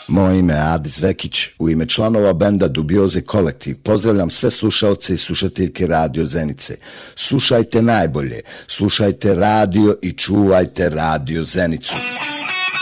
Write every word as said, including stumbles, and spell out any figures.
Moje ime je Adis Vekić, u ime članova benda Dubioze Kolektiv pozdravljam sve slušaoce i slušateljke Radio Zenice. Slušajte najbolje, slušajte radio i čuvajte Radio Zenicu.